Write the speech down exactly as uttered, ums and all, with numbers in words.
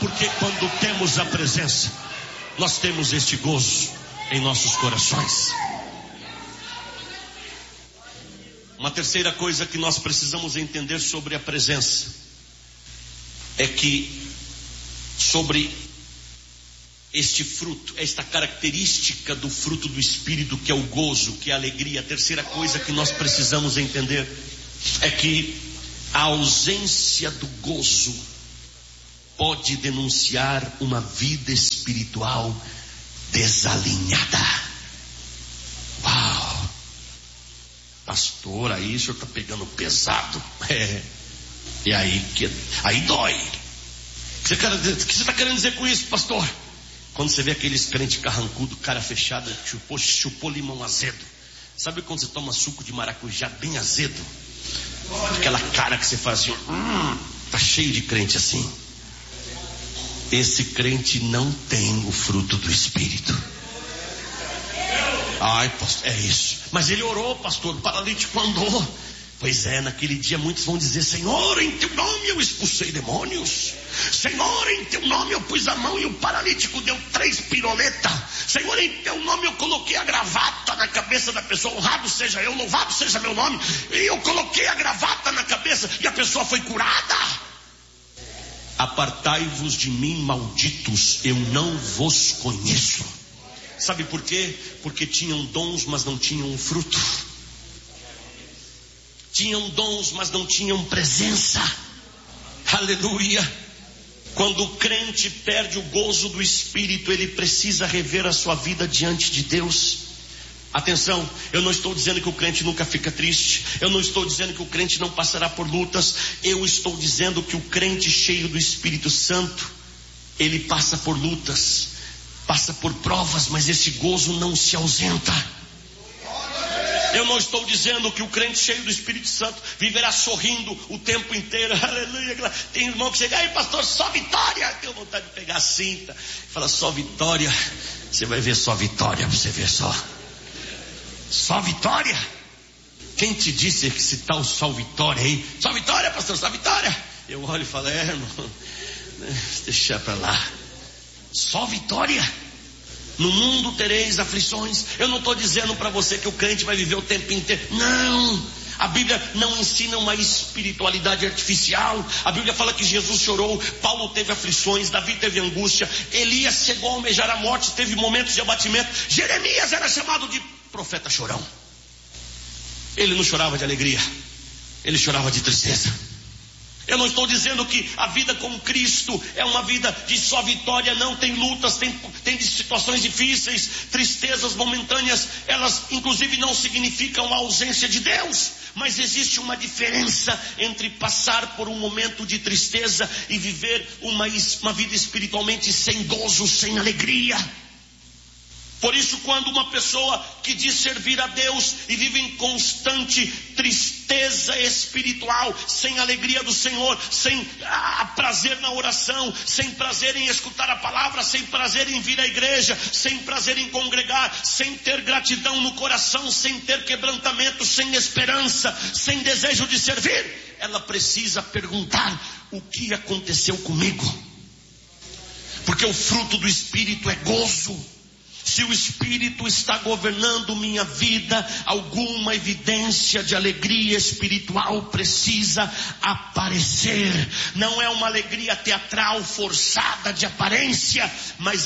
porque quando temos a presença, nós temos este gozo em nossos corações. Uma terceira coisa que nós precisamos entender sobre a presença é que sobre este fruto, esta característica do fruto do Espírito, que é o gozo, que é a alegria, a terceira coisa que nós precisamos entender é que a ausência do gozo pode denunciar uma vida espiritual desalinhada. Uau! Pastor, aí o senhor está pegando pesado. É. E aí, que, aí dói. O que você está querendo dizer com isso, pastor? Quando você vê aqueles crentes carrancudo, cara fechada, chupou, chupou limão azedo. Sabe quando você toma suco de maracujá bem azedo? Aquela cara que você faz assim, hum, tá cheio de crente assim. Esse crente não tem o fruto do Espírito. Ai, pastor, é isso. Mas ele orou, pastor, o paralítico andou. Pois é, naquele dia muitos vão dizer: Senhor, em teu nome eu expulsei demônios. Senhor, em teu nome eu pus a mão e o paralítico deu três piroletas. Senhor, em teu nome eu coloquei a gravata na cabeça da pessoa. Honrado seja eu, louvado seja meu nome. E eu coloquei a gravata na cabeça e a pessoa foi curada. Apartai-vos de mim, malditos, eu não vos conheço. Sabe por quê? Porque tinham dons, mas não tinham o fruto. Tinham dons, mas não tinham presença. Aleluia. Quando o crente perde o gozo do Espírito, ele precisa rever a sua vida diante de Deus. Atenção, eu não estou dizendo que o crente nunca fica triste. Eu não estou dizendo que o crente não passará por lutas. Eu estou dizendo que o crente cheio do Espírito Santo, ele passa por lutas, passa por provas, mas esse gozo não se ausenta. Eu não estou dizendo que o crente cheio do Espírito Santo viverá sorrindo o tempo inteiro. Aleluia. Tem irmão que chega: aí pastor, só vitória. Tenho vontade de pegar a cinta. Fala: só vitória. Você vai ver só vitória, você ver só. Só vitória. Quem te disse que esse tal só vitória aí? Só vitória, pastor, só vitória. Eu olho e falo: é, irmão, deixa pra lá. Só vitória. No mundo tereis aflições. Eu não estou dizendo para você que o crente vai viver o tempo inteiro. Não. A Bíblia não ensina uma espiritualidade artificial. A Bíblia fala que Jesus chorou, Paulo teve aflições, Davi teve angústia, Elias chegou a almejar a morte, teve momentos de abatimento. Jeremias era chamado de profeta chorão. Ele não chorava de alegria, ele chorava de tristeza. Eu não estou dizendo que a vida com Cristo é uma vida de só vitória. Não, tem lutas, tem, tem situações difíceis, tristezas momentâneas. Elas inclusive não significam a ausência de Deus. Mas existe uma diferença entre passar por um momento de tristeza e viver uma, uma vida espiritualmente sem gozo, sem alegria. Por isso, quando uma pessoa que diz servir a Deus e vive em constante tristeza espiritual, sem alegria do Senhor, sem ah, prazer na oração, sem prazer em escutar a palavra, sem prazer em vir à igreja, sem prazer em congregar, sem ter gratidão no coração, sem ter quebrantamento, sem esperança, sem desejo de servir, ela precisa perguntar: o que aconteceu comigo? Porque o fruto do Espírito é gozo. Se o Espírito está governando minha vida, alguma evidência de alegria espiritual precisa aparecer. Não é uma alegria teatral, forçada de aparência, mas